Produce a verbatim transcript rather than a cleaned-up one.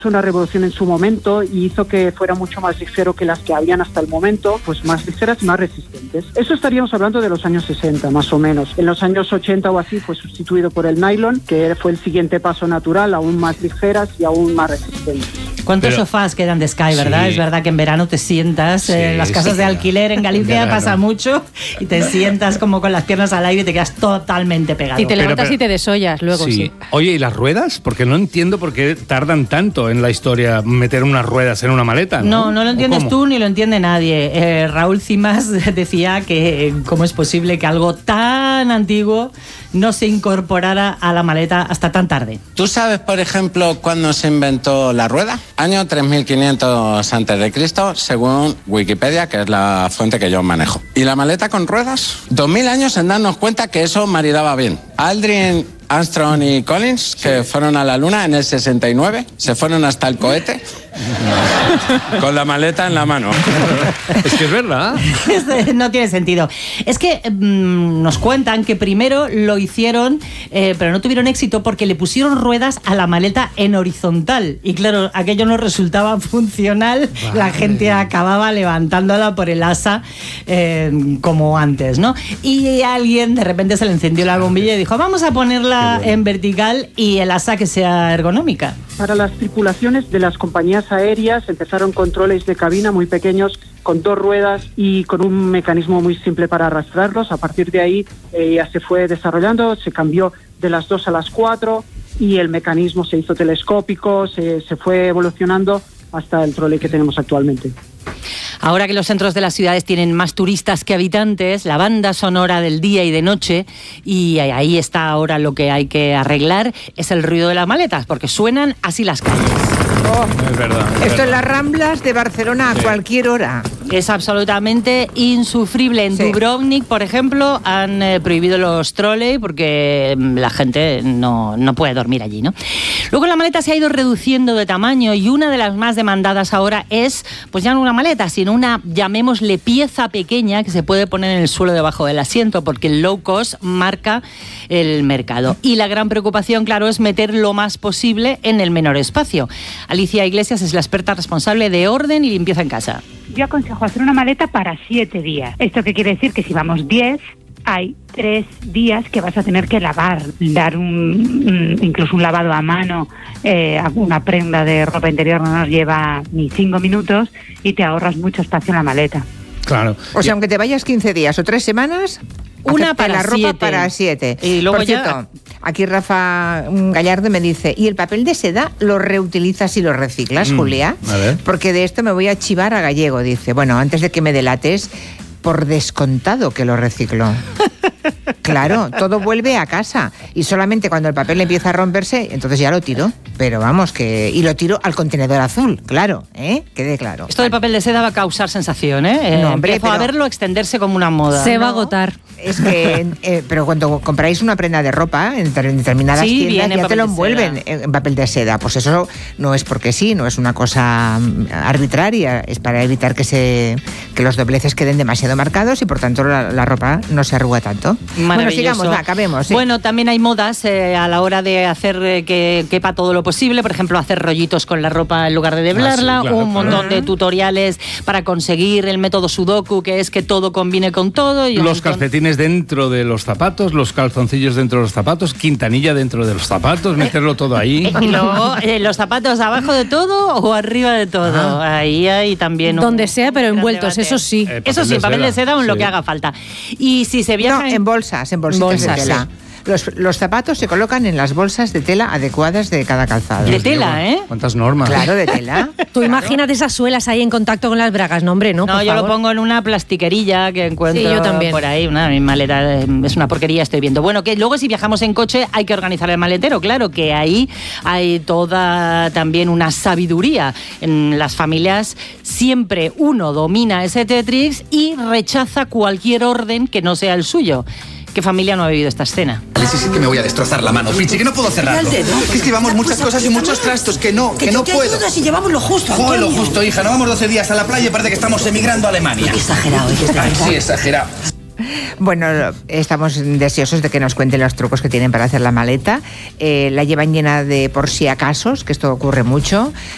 una revolución en su momento y hizo que fuera mucho más ligero que las que habían hasta el momento, pues más ligeras y más resistentes. Eso estaríamos hablando de los años sesenta, más o menos. En los años ochenta o así fue sustituido por el nylon, que fue el siguiente paso natural, aún más ligeras y aún más resistentes. ¿Cuántos Pero, sofás quedan de Sky, verdad? sí. Es verdad que en verano te sientas sí, en las casas sí, de alquiler en Galicia, pasa mucho, y te sientas como con las piernas al aire y te quedas totalmente pegado. Y te levantas pero, pero, y te desollas luego, sí. sí. Oye, ¿y las ruedas? Porque no entiendo por qué tardan tanto en la historia meter unas ruedas en una maleta. No, no, no lo entiendes tú ni lo entiende nadie. Eh, Raúl Cimas decía que eh, cómo es posible que algo tan antiguo no se incorporara a la maleta hasta tan tarde. ¿Tú sabes, por ejemplo, cuándo se inventó la rueda? Año tres mil quinientos antes de Cristo, según Wikipedia, que es la fuente que yo manejo. ¿Y la maleta con ruedas? dos mil años en darnos cuenta que eso maridaba bien. Aldrin, Armstrong y Collins, que fueron a la Luna en el sesenta y nueve, se fueron hasta el cohete con la maleta en la mano. Es que es verdad. No tiene sentido. Es que mmm, nos cuentan que primero lo hicieron, eh, pero no tuvieron éxito porque le pusieron ruedas a la maleta en horizontal. Y claro, aquello no resultaba funcional. Vale. La gente acababa levantándola por el asa eh, como antes, ¿no? Y alguien de repente se le encendió la bombilla y dijo, vamos a ponerla bueno. en vertical y el asa que sea ergonómica. Para las tripulaciones de las compañías aéreas empezaron controles de cabina muy pequeños con dos ruedas y con un mecanismo muy simple para arrastrarlos. A partir de ahí eh, ya se fue desarrollando, se cambió de las dos a las cuatro y el mecanismo se hizo telescópico, se, se fue evolucionando hasta el troley que tenemos actualmente. Ahora que los centros de las ciudades tienen más turistas que habitantes, la banda sonora del día y de noche, y ahí está ahora lo que hay que arreglar, es el ruido de las maletas, porque suenan así las calles. Oh, es verdad. Es esto verdad. en las Ramblas de Barcelona a sí. cualquier hora. Es absolutamente insufrible. En sí. Dubrovnik, por ejemplo, han eh, prohibido los trolley porque la gente no, no puede dormir allí, ¿no? Luego la maleta se ha ido reduciendo de tamaño y una de las más demandadas ahora es, pues ya no una maleta, sino una, llamémosle, pieza pequeña que se puede poner en el suelo debajo del asiento, porque el low cost marca el mercado. Y la gran preocupación, claro, es meter lo más posible en el menor espacio. Alicia Iglesias es la experta responsable de orden y limpieza en casa. Yo aconsejo hacer una maleta para siete días. ¿Esto qué quiere decir? Que si vamos diez, hay tres días que vas a tener que lavar, dar un, un incluso un lavado a mano, eh, una prenda de ropa interior no nos lleva ni cinco minutos y te ahorras mucho espacio en la maleta. Claro. O sea, aunque te vayas quince días o tres semanas, una para la ropa siete. para siete. Y luego Por cierto, ya... aquí Rafa Gallardo me dice, ¿y el papel de seda lo reutilizas y lo reciclas, mm, Julia? A ver. Porque de esto me voy a chivar a Gallego, dice. Bueno, antes de que me delates, por descontado que lo reciclo. Claro, todo vuelve a casa y solamente cuando el papel empieza a romperse, entonces ya lo tiro. Pero vamos, que y lo tiro al contenedor azul, claro, ¿eh? Quede claro. Esto del papel de seda va a causar sensación, ¿eh? No, hombre, Empiezo pero... a verlo extenderse como una moda. Se ¿no? va a agotar. Es que, eh, pero cuando compráis una prenda de ropa en determinadas sí, tiendas ya te lo envuelven en, en papel de seda. Pues eso no es porque sí, no es una cosa arbitraria, es para evitar que se que los dobleces queden demasiado marcados y por tanto la, la ropa no se arruga tanto. Bueno, sigamos, va, acabemos. ¿Sí? Bueno, también hay modas eh, a la hora de hacer eh, que quepa todo lo posible, por ejemplo, hacer rollitos con la ropa en lugar de doblarla, ah, sí, claro, un claro. montón de tutoriales para conseguir el método Sudoku, que es que todo combine con todo. Y los montón... calcetines dentro de los zapatos, los calzoncillos dentro de los zapatos, quintanilla dentro de los zapatos, meterlo todo ahí. Y luego, eh, los zapatos abajo de todo o arriba de todo. Ah. Ahí hay también... Un, Donde sea, pero envueltos, eso sí. Eh, eso sí, papel de seda o en sí. lo que haga falta. Y si se viaja... No, en bolsas, en bolsitas bolsas, de tela. Sí. Los, los zapatos se colocan en las bolsas de tela adecuadas de cada calzado. De tela, ¿eh? ¿Cuántas normas? Claro, de tela. Tú imagínate esas suelas ahí en contacto con las bragas, no, hombre, no, No, por yo favor. lo pongo en una plastiquerilla que encuentro sí, yo también. por ahí, una maleta, es una porquería, estoy viendo. Bueno, que luego si viajamos en coche hay que organizar el maletero, claro, que ahí hay toda también una sabiduría. En las familias siempre uno domina ese Tetris y rechaza cualquier orden que no sea el suyo. ¿Qué familia no ha vivido esta escena? Sí, sí, que me voy a destrozar la mano, Pichi, que no puedo cerrarlo. Que es que llevamos muchas cosas y muchos trastos, que no, que, que no puedo. Que si llevamos lo justo, Joder, lo justo, hija, no vamos doce días a la playa y parece que estamos emigrando a Alemania. Qué exagerado, qué exagerado. Ay, sí, exagerado. Bueno, estamos deseosos de que nos cuenten los trucos que tienen para hacer la maleta. Eh, la llevan llena de por si acasos, que esto ocurre mucho.